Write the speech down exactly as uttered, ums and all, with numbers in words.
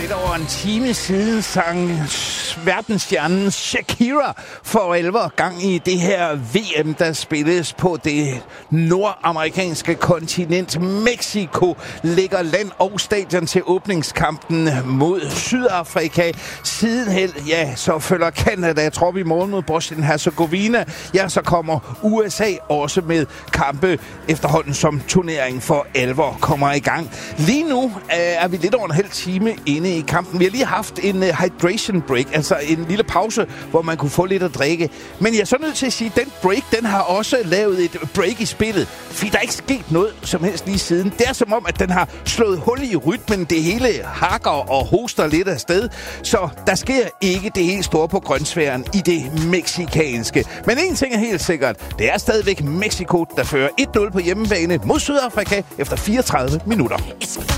lidt over en time siden sang verdensstjernen Shakira for alvor gang i det her V M, der spilles på det nordamerikanske kontinent. Mexico lægger land og stadion til åbningskampen mod Sydafrika. Sidenhen, ja, så følger Canada trop i morgen mod Bosnien-Herzegovina. Ja, så kommer U S A også med kampe efterhånden, som turneringen for alvor kommer i gang. Lige nu øh, er vi lidt over en halv time inde i kampen. Vi har lige haft en uh, hydration break, altså en lille pause, hvor man kunne få lidt at drikke. Men jeg er så nødt til at sige, at den break, den har også lavet et break i spillet. Fordi der er ikke sket noget som helst lige siden. Det er som om, at den har slået hul i rytmen. Det hele hakker og hoster lidt afsted. Så der sker ikke det helt store på grønsværen i det mexikanske. Men en ting er helt sikkert. Det er stadigvæk Mexico, der fører et nul på hjemmebane mod Sydafrika efter fireogtredive minutter.